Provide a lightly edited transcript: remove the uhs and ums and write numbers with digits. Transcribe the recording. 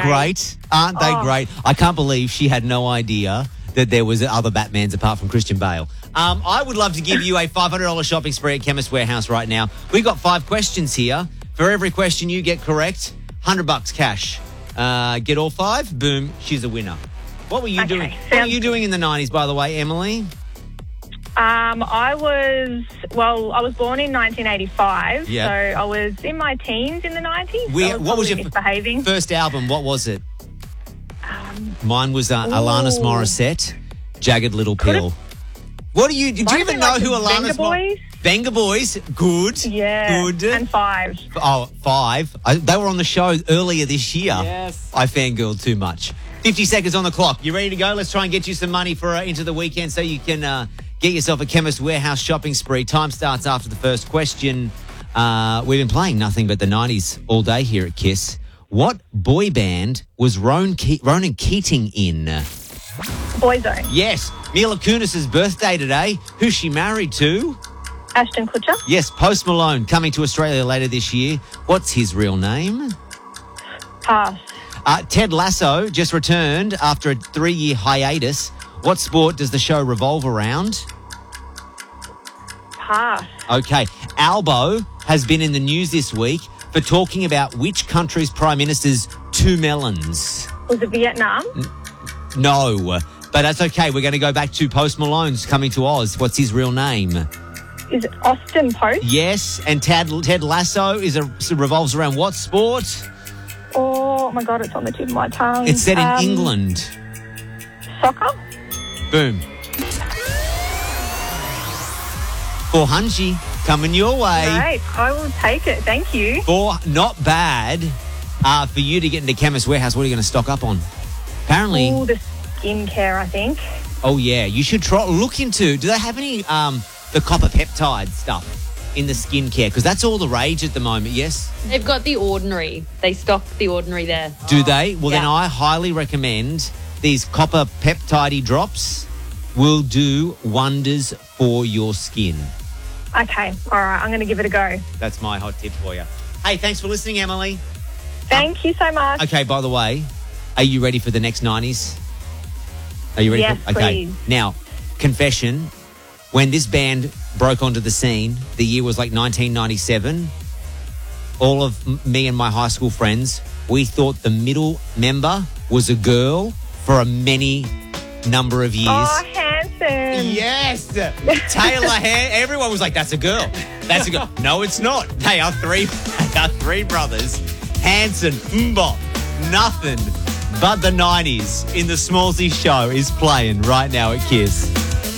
great? Aren't they great? I can't believe she had no idea that there was other Batmans apart from Christian Bale. I would love to give you a $500 shopping spree at Chemist Warehouse right now. We've got 5 questions here. For every question you get correct, $100 cash. Get all 5, boom, she's a winner. What were you doing? What were you doing in the 90s, by the way, Emily? I was born in 1985, so I was in my teens in the 90s. What was your misbehaving. First album? What was it? Mine was Alanis Morissette, Jagged Little Pill. Do you even know who Alanis Morissette? Venga Boys, good. Yeah, good. And Five. Oh, Five. They were on the show earlier this year. Yes. I fangirled too much. 50 seconds on the clock. You ready to go? Let's try and get you some money for into the weekend so you can get yourself a Chemist Warehouse shopping spree. Time starts after the first question. We've been playing nothing but the 90s all day here at KISS. What boy band was Ronan Keating in? Boyzone. Yes. Mila Kunis' birthday today. Who's she married to? Ashton Kutcher. Yes. Post Malone coming to Australia later this year. What's his real name? Pass. Ted Lasso just returned after a 3-year hiatus. What sport does the show revolve around? Pass. Okay. Albo has been in the news this week for talking about which country's Prime Minister's 2 melons. Was it Vietnam? No, but that's okay. We're going to go back to Post Malone's coming to Oz. What's his real name? Is it Austin Post? Yes, and Ted Lasso revolves around what sport? Oh, my God, it's on the tip of my tongue. It's set in England. Soccer? Boom. 400 coming your way. Great, I will take it. Thank you. Not bad for you to get into Chemist Warehouse. What are you going to stock up on? Apparently. Oh, the skincare, I think. Oh, yeah. You should look into. Do they have any the copper peptide stuff in the skincare? Because that's all the rage at the moment, yes? They've got The Ordinary. They stock The Ordinary there. Do they? Well, yeah. Then I highly recommend these copper peptide drops. Will do wonders for your skin. Okay, all right, I'm going to give it a go. That's my hot tip for you. Hey, thanks for listening, Emily. Thank you so much. Okay, by the way, are you ready for the next 90s? Are you ready? Yes, okay. please. Now, confession, when this band broke onto the scene, the year was like 1997. All of me and my high school friends, we thought the middle member was a girl for a many number of years. Oh, Hanson. Yes. Taylor everyone was like, that's a girl. That's a girl. No, it's not. They are three brothers. Hanson, Mbop, nothing but the 90s in the Smallsy show is playing right now at KISS.